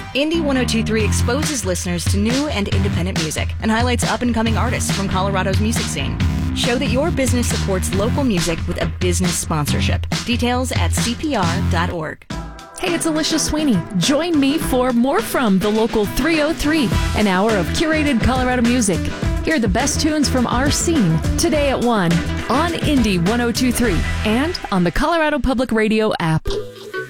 Indie 1023 exposes listeners to new and independent music and highlights up-and-coming artists from Colorado's music scene. Show that your business supports local music with a business sponsorship. Details at cpr.org. Hey, it's Alicia Sweeney. Join me for More From the Local 303, an hour of curated Colorado music. Hear the best tunes from our scene today at 1 on Indie 1023 and on the Colorado Public Radio app.